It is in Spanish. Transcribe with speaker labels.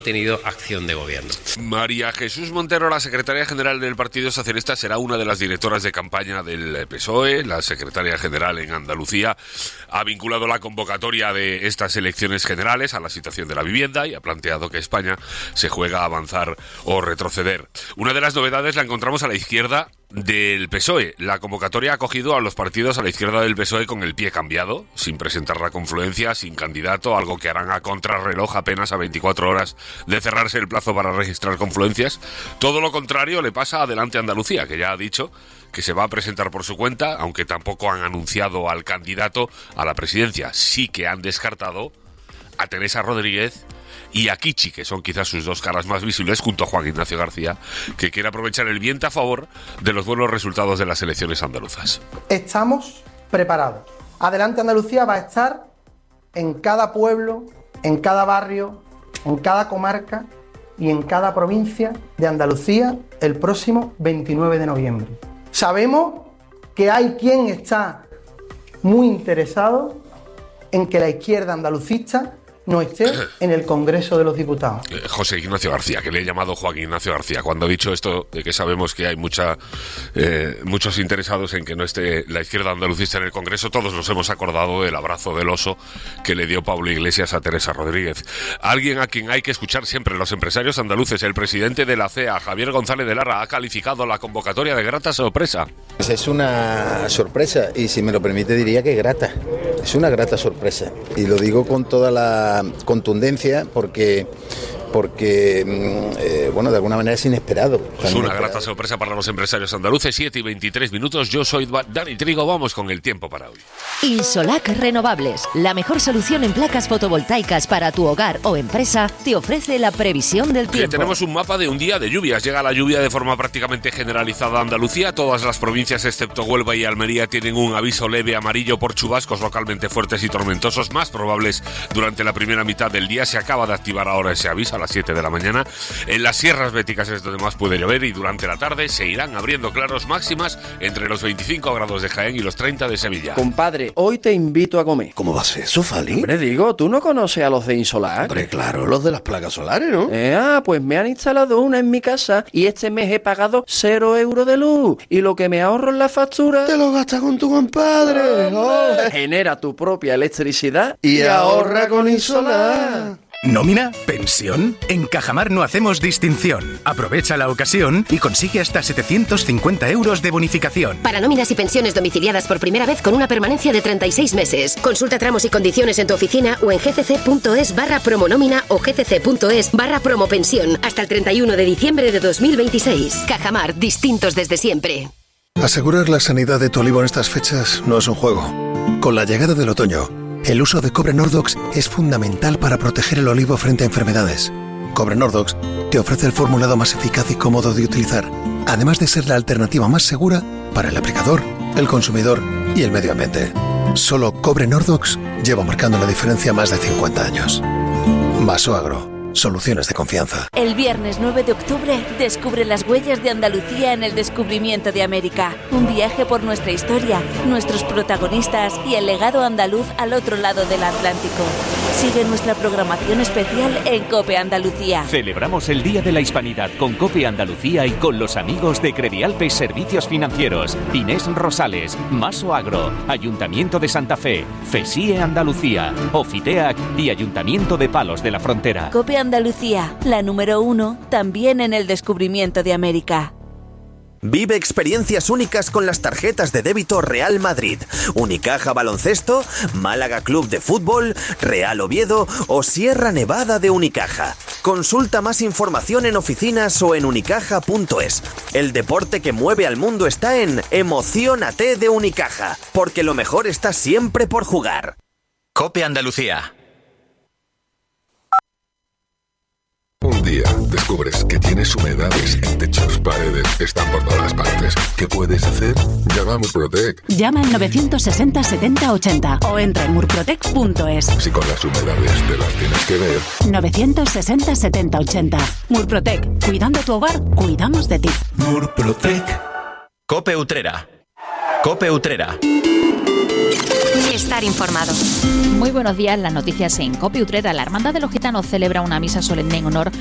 Speaker 1: tenido acción de gobierno.
Speaker 2: María Jesús Montero, la secretaria general del Partido Socialista, será una de las directoras de campaña del PSOE. La secretaria general en Andalucía ha vinculado la convocatoria de estas elecciones generales a la situación de la vivienda y ha planteado que España se juega a avanzar o retroceder. Una de las novedades la encontramos a la izquierda del PSOE. La convocatoria ha acogido a los partidos a la izquierda del PSOE con el pie cambiado, sin presentar la confluencia, sin candidato, algo que harán a contrarreloj apenas a 24 horas de cerrarse el plazo para registrar confluencias. Todo lo contrario le pasa a Adelante Andalucía, que ya ha dicho que se va a presentar por su cuenta, aunque tampoco han anunciado al candidato a la presidencia. Sí que han descartado a Teresa Rodríguez y a Kichi, que son quizás sus dos caras más visibles, junto a Juan Ignacio García, que quiere aprovechar el viento a favor de los buenos resultados de las elecciones andaluzas.
Speaker 3: Estamos preparados. Adelante Andalucía va a estar en cada pueblo, en cada barrio, en cada comarca y en cada provincia de Andalucía el próximo 29 de noviembre. Sabemos que hay quien está muy interesado en que la izquierda andalucista no esté en el Congreso de los Diputados.
Speaker 2: José Ignacio García, que le he llamado Juan Ignacio García, cuando ha dicho esto de que sabemos que hay muchos interesados en que no esté la izquierda andalucista en el Congreso, todos nos hemos acordado del abrazo del oso que le dio Pablo Iglesias a Teresa Rodríguez. Alguien a quien hay que escuchar siempre, los empresarios andaluces. El presidente de la CEA, Javier González de Lara, ha calificado la convocatoria de grata sorpresa.
Speaker 4: Pues es una sorpresa y, si me lo permite, diría que grata. Es una grata sorpresa y lo digo con toda la contundencia porque bueno, de alguna manera es inesperado.
Speaker 2: Es una grata sorpresa para los empresarios andaluces. 7:23. Yo soy Dani Trigo. Vamos con el tiempo para hoy.
Speaker 5: Insolac Renovables, la mejor solución en placas fotovoltaicas para tu hogar o empresa, te ofrece la previsión del tiempo.
Speaker 2: Tenemos un mapa de un día de lluvias. Llega la lluvia de forma prácticamente generalizada a Andalucía. Todas las provincias excepto Huelva y Almería tienen un aviso leve amarillo por chubascos localmente fuertes y tormentosos, más probables durante la primera mitad del día. Se acaba de activar ahora ese aviso a las 7 de la mañana. En las sierras béticas es donde más puede llover y durante la tarde se irán abriendo claros, máximas entre los 25 grados de Jaén y los 30 de Sevilla.
Speaker 6: Compadre, hoy te invito a comer.
Speaker 7: ¿Cómo va a ser eso, Fali?
Speaker 6: Hombre, digo, ¿tú no conoces a los de Insolac?
Speaker 7: Hombre, claro, los de las placas solares, ¿no?
Speaker 6: Pues me han instalado una en mi casa y este mes he pagado 0 euros de luz. Y lo que me ahorro en la factura...
Speaker 7: Te lo gastas con tu compadre.
Speaker 6: Oh. Genera tu propia electricidad
Speaker 7: y ahorra con Insolac.
Speaker 8: ¿Nómina? ¿Pensión? En Cajamar no hacemos distinción. Aprovecha la ocasión y consigue hasta 750 euros de bonificación.
Speaker 9: Para nóminas y pensiones domiciliadas por primera vez con una permanencia de 36 meses. Consulta tramos y condiciones en tu oficina o en gcc.es/promonómina o gcc.es/promopensión hasta el 31 de diciembre de 2026. Cajamar, distintos desde siempre.
Speaker 10: Asegurar la sanidad de tu olivo en estas fechas no es un juego. Con la llegada del otoño, el uso de Cobre Nordox es fundamental para proteger el olivo frente a enfermedades. Cobre Nordox te ofrece el formulado más eficaz y cómodo de utilizar, además de ser la alternativa más segura para el aplicador, el consumidor y el medio ambiente. Solo Cobre Nordox lleva marcando la diferencia más de 50 años. Vasoagro. Soluciones de confianza.
Speaker 11: El viernes 9 de octubre descubre las huellas de Andalucía en el descubrimiento de América. Un viaje por nuestra historia, nuestros protagonistas y el legado andaluz al otro lado del Atlántico. Sigue nuestra programación especial en COPE Andalucía.
Speaker 12: Celebramos el Día de la Hispanidad con COPE Andalucía y con los amigos de Credialpes Servicios Financieros, Inés Rosales, Maso Agro, Ayuntamiento de Santa Fe, FESIE Andalucía, Ofiteac y Ayuntamiento de Palos de la Frontera.
Speaker 11: COPE Andalucía, la número 1, también en el descubrimiento de América.
Speaker 13: Vive experiencias únicas con las tarjetas de débito Real Madrid, Unicaja Baloncesto, Málaga Club de Fútbol, Real Oviedo o Sierra Nevada de Unicaja. Consulta más información en oficinas o en unicaja.es. El deporte que mueve al mundo está en Emociónate de Unicaja, porque lo mejor está siempre por jugar.
Speaker 12: COPE Andalucía.
Speaker 14: Un día descubres que tienes humedades en techos, paredes, están por todas partes. ¿Qué puedes hacer? Llama a Murprotec.
Speaker 15: Llama al 960 70 80 o entra en murprotec.es.
Speaker 14: Si con las humedades te las tienes que ver.
Speaker 15: 960 70 80. Murprotec. Cuidando tu hogar, cuidamos de ti.
Speaker 12: Murprotec. COPE Utrera. COPE Utrera.
Speaker 1: estar informado.
Speaker 16: Muy buenos días, las noticias en COPE. Utrera. La Hermandad de los Gitanos celebra una misa solemne en honor